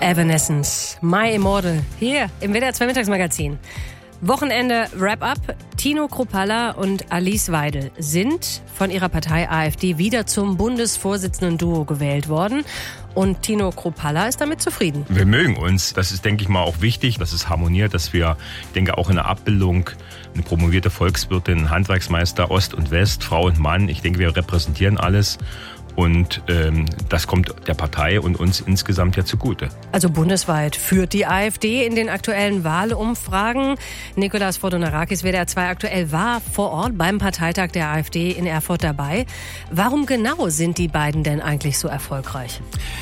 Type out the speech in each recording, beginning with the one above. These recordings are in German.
Evanescence, My Immortal, hier im WDR 2 Mittagsmagazin. Wochenende Wrap-Up. Tino Kruppalla und Alice Weidel sind von ihrer Partei AfD wieder zum Bundesvorsitzenden-Duo gewählt worden. Und Tino Kruppalla ist damit zufrieden. Wir mögen uns. Das ist, denke ich mal, auch wichtig, dass es harmoniert, dass wir, ich denke, auch in der Abbildung eine promovierte Volkswirtin, Handwerksmeister, Ost und West, Frau und Mann, ich denke, wir repräsentieren alles. Und das kommt der Partei und uns insgesamt ja zugute. Also bundesweit führt die AfD in den aktuellen Wahlumfragen. Nikolaus Fortunarakis, WDR 2 aktuell, war vor Ort beim Parteitag der AfD in Erfurt dabei. Warum genau sind die beiden denn eigentlich so erfolgreich?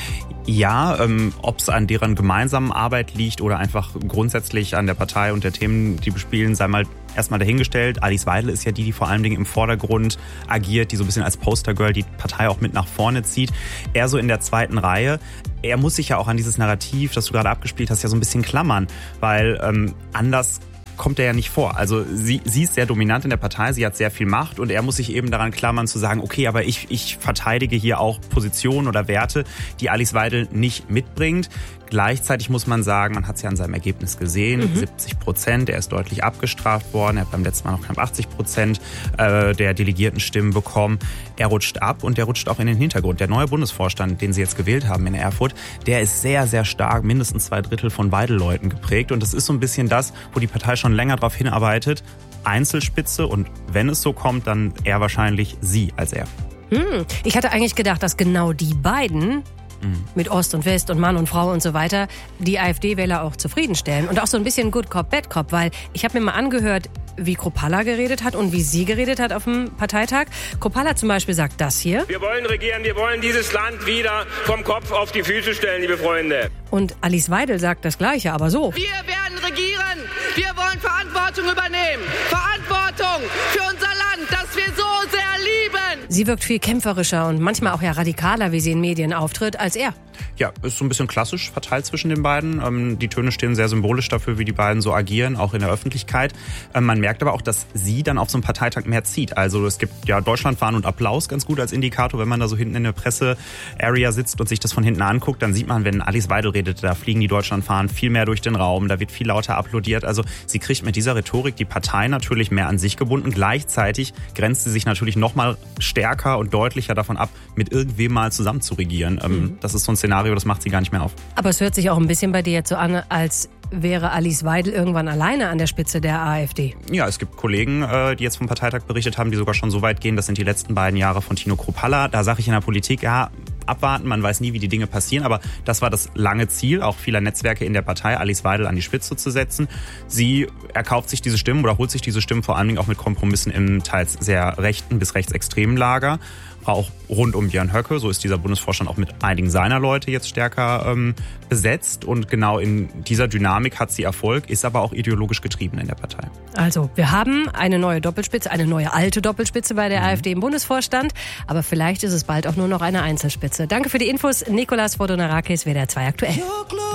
Ja, ob es an deren gemeinsamen Arbeit liegt oder einfach grundsätzlich an der Partei und der Themen, die bespielen, sei mal erstmal dahingestellt. Alice Weidel ist ja die vor allen Dingen im Vordergrund agiert, die so ein bisschen als Postergirl die Partei auch mit nach vorne zieht. Er so in der zweiten Reihe. Er muss sich ja auch an dieses Narrativ, das du gerade abgespielt hast, ja so ein bisschen klammern, weil anders kommt er ja nicht vor. Also sie ist sehr dominant in der Partei, sie hat sehr viel Macht und er muss sich eben daran klammern zu sagen, okay, aber ich verteidige hier auch Positionen oder Werte, die Alice Weidel nicht mitbringt. Gleichzeitig muss man sagen, man hat es ja an seinem Ergebnis gesehen, 70%, er ist deutlich abgestraft worden, er hat beim letzten Mal noch knapp 80% der Delegiertenstimmen bekommen. Er rutscht ab und der rutscht auch in den Hintergrund. Der neue Bundesvorstand, den sie jetzt gewählt haben in Erfurt, der ist sehr, sehr stark, mindestens 2/3 von Weidel-Leuten geprägt. Und das ist so ein bisschen das, wo die Partei schon länger darauf hinarbeitet. Einzelspitze und wenn es so kommt, dann eher wahrscheinlich sie als er. Ich hatte eigentlich gedacht, dass genau die beiden mit Ost und West und Mann und Frau und so weiter die AfD-Wähler auch zufriedenstellen. Und auch so ein bisschen Good Cop, Bad Cop, weil ich habe mir mal angehört, wie Kruppalla geredet hat und wie sie geredet hat auf dem Parteitag. Kruppalla zum Beispiel sagt das hier. Wir wollen regieren, wir wollen dieses Land wieder vom Kopf auf die Füße stellen, liebe Freunde. Und Alice Weidel sagt das Gleiche, aber so. Wir werden regieren, wir wollen Verantwortung übernehmen. Verantwortung für unser Land, das wir so sehr lieben. Sie wirkt viel kämpferischer und manchmal auch ja radikaler, wie sie in Medien auftritt, als er. Ja, ist so ein bisschen klassisch verteilt zwischen den beiden. Die Töne stehen sehr symbolisch dafür, wie die beiden so agieren, auch in der Öffentlichkeit. Man merkt aber auch, dass sie dann auf so einem Parteitag mehr zieht. Also es gibt ja Deutschlandfahnen und Applaus ganz gut als Indikator. Wenn man da so hinten in der Presse-Area sitzt und sich das von hinten anguckt, dann sieht man, wenn Alice Weidel redet, da fliegen die Deutschlandfahnen viel mehr durch den Raum, da wird viel lauter applaudiert. Also sie kriegt mit dieser Rhetorik die Partei natürlich mehr an sich gebunden. Gleichzeitig grenzt sie sich natürlich noch mal stärker und deutlicher davon ab, mit irgendwem mal zusammen zu regieren. Das ist so ein Szenario, das macht sie gar nicht mehr auf. Aber es hört sich auch ein bisschen bei dir jetzt so an, als wäre Alice Weidel irgendwann alleine an der Spitze der AfD. Ja, es gibt Kollegen, die jetzt vom Parteitag berichtet haben, die sogar schon so weit gehen, das sind die letzten beiden Jahre von Tino Kruppalla. Da sage ich in der Politik, ja, abwarten, man weiß nie, wie die Dinge passieren, aber das war das lange Ziel, auch vieler Netzwerke in der Partei, Alice Weidel an die Spitze zu setzen. Sie erkauft sich diese Stimmen oder holt sich diese Stimmen vor allen Dingen auch mit Kompromissen im teils sehr rechten bis rechtsextremen Lager. Auch rund um Björn Höcke, so ist dieser Bundesvorstand auch mit einigen seiner Leute jetzt stärker besetzt. Und genau in dieser Dynamik hat sie Erfolg, ist aber auch ideologisch getrieben in der Partei. Also, wir haben eine neue Doppelspitze, eine neue alte Doppelspitze bei der AfD im Bundesvorstand. Aber vielleicht ist es bald auch nur noch eine Einzelspitze. Danke für die Infos, Nikolaus Fortunarakis, WDR 2 aktuell.